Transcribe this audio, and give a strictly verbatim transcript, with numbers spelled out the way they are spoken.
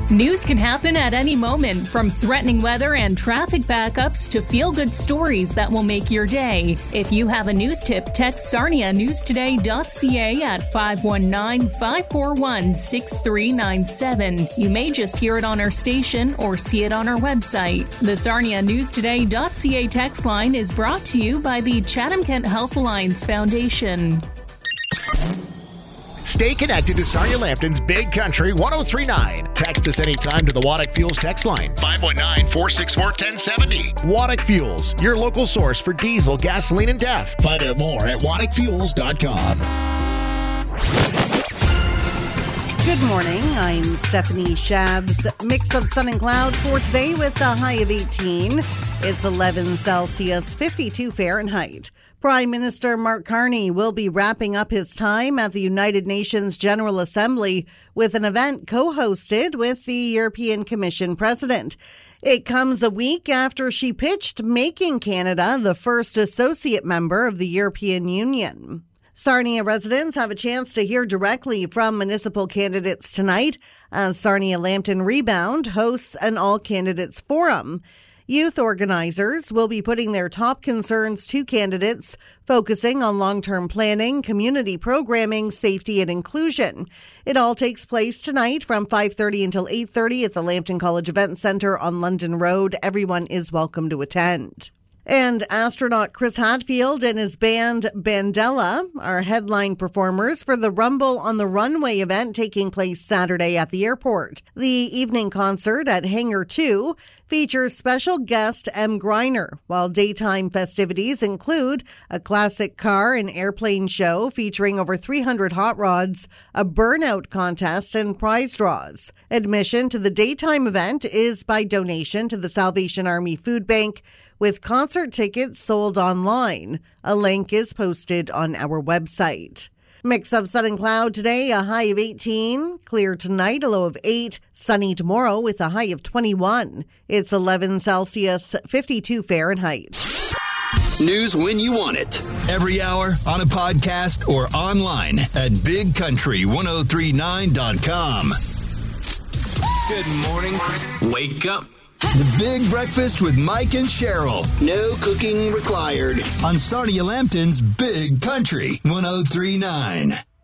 News can happen at any moment, from threatening weather and traffic backups to feel-good stories that will make your day. If you have a news tip, text Sarnia News Today dot C A at five one nine, five four one, six three nine seven. You may just hear it on our station or see it on our website. The Sarnia News Today dot C A text line is brought to you by the Chatham-Kent Health Alliance Foundation. Stay connected to Sarnia Lambton's Big Country one oh three point nine. Text us anytime to the Waddick Fuels text line, five one nine, four six four, one oh seven oh. Waddick Fuels, your local source for diesel, gasoline, and D E F. Find out more at waddick fuels dot com. Good morning. I'm Stephanie Shabs. Mix of sun and cloud for today with a high of eighteen. It's eleven Celsius, fifty-two Fahrenheit. Prime Minister Mark Carney will be wrapping up his time at the United Nations General Assembly with an event co-hosted with the European Commission President. It comes a week after she pitched making Canada the first associate member of the European Union. Sarnia residents have a chance to hear directly from municipal candidates tonight as Sarnia Lambton Rebound hosts an all-candidates forum. Youth organizers will be putting their top concerns to candidates, focusing on long-term planning, community programming, safety, and inclusion. It all takes place tonight from five thirty until eight thirty at the Lambton College Event Centre on London Road. Everyone is welcome to attend. And astronaut Chris Hadfield and his band Bandella are headline performers for the Rumble on the Runway event taking place Saturday at the airport. The evening concert at Hangar two features special guest M. Greiner, while daytime festivities include a classic car and airplane show featuring over three hundred hot rods, a burnout contest, and prize draws. Admission to the daytime event is by donation to the Salvation Army Food Bank, with concert tickets sold online. A link is posted on our website. Mix of sun and cloud today, a high of eighteen. Clear tonight, a low of eight. Sunny tomorrow with a high of twenty-one. It's eleven Celsius, fifty-two Fahrenheit. News when you want it. Every hour, on a podcast, or online at big country ten thirty-nine dot com. Good morning. Wake up. The Big Breakfast with Mike and Cheryl. No cooking required. On Sarnia Lambton's Big Country ten thirty-nine.